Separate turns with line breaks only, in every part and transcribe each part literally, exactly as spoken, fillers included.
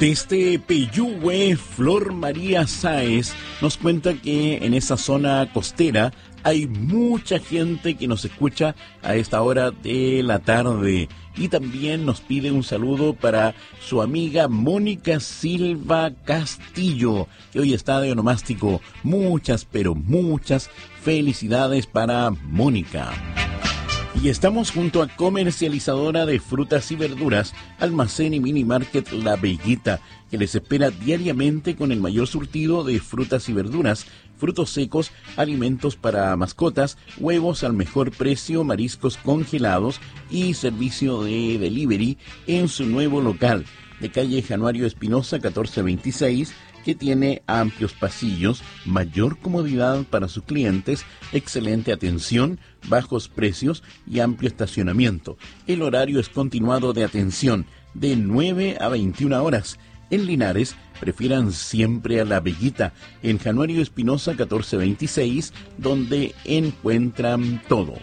Desde Peyúgue, Flor María Sáez nos cuenta que en esa zona costera hay mucha gente que nos escucha a esta hora de la tarde. Y también nos pide un saludo para su amiga Mónica Silva Castillo, que hoy está de onomástico. Muchas, pero muchas felicidades para Mónica. Y estamos junto a comercializadora de frutas y verduras, Almacén y Mini Market La Veguita, que les espera diariamente con el mayor surtido de frutas y verduras, frutos secos, alimentos para mascotas, huevos al mejor precio, mariscos congelados y servicio de delivery en su nuevo local de calle Januario Espinosa catorce veintiséis, que tiene amplios pasillos, mayor comodidad para sus clientes, excelente atención, bajos precios y amplio estacionamiento. El horario es continuado de atención de nueve a veintiuna horas. En Linares, prefieran siempre a La Veguita, en Januario Espinosa catorce veintiséis, donde encuentran todo.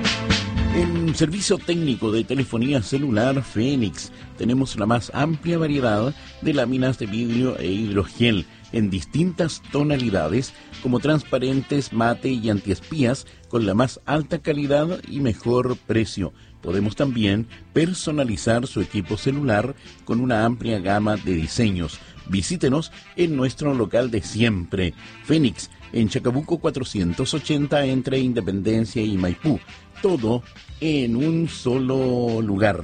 En servicio técnico de telefonía celular Fénix tenemos la más amplia variedad de láminas de vidrio e hidrogel en distintas tonalidades como transparentes, mate y antiespías con la más alta calidad y mejor precio. Podemos también personalizar su equipo celular con una amplia gama de diseños. Visítenos en nuestro local de siempre, Fénix, en Chacabuco cuatrocientos ochenta entre Independencia y Maipú. Todo en un solo lugar.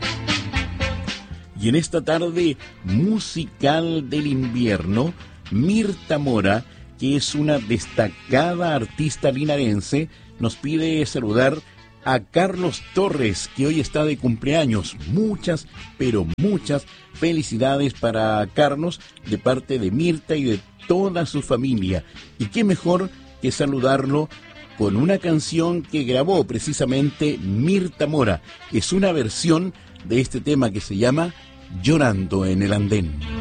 Y en esta tarde musical del invierno, Mirta Mora, que es una destacada artista linarense, nos pide saludar a Carlos Torres, que hoy está de cumpleaños. Muchas, pero muchas felicidades para Carlos de parte de Mirta y de toda su familia. Y qué mejor que saludarlo con una canción que grabó precisamente Mirta Mora. Es una versión de este tema que se llama Llorando en el Andén.